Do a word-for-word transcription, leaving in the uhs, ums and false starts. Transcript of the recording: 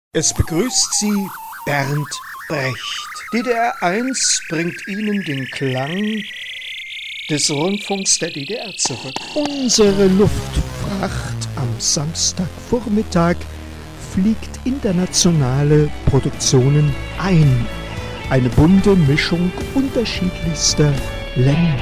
Es begrüßt Sie Bernd Brecht. D D R eins bringt Ihnen den Klang des Rundfunks der D D R zurück. Unsere Luftfracht am Samstagvormittag fliegt internationale Produktionen ein. Eine bunte Mischung unterschiedlichster Länder.